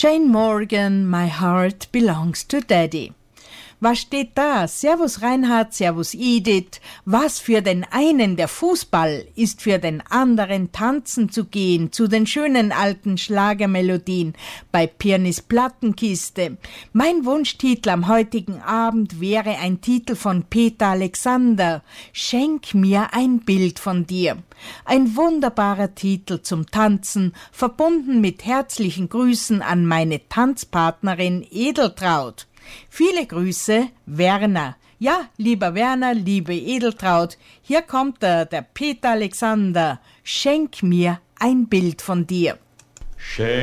Jane Morgan, My Heart Belongs to Daddy. Was steht da? Servus Reinhard, servus Edith. Was für den einen der Fußball ist für den anderen tanzen zu gehen zu den schönen alten Schlagermelodien bei Pirnis Plattenkiste. Mein Wunschtitel am heutigen Abend wäre ein Titel von Peter Alexander. Schenk mir ein Bild von dir. Ein wunderbarer Titel zum Tanzen, verbunden mit herzlichen Grüßen an meine Tanzpartnerin Edeltraud. Viele Grüße, Werner. Ja, lieber Werner, liebe Edeltraud, hier kommt der Peter Alexander. Schenk mir ein Bild von dir.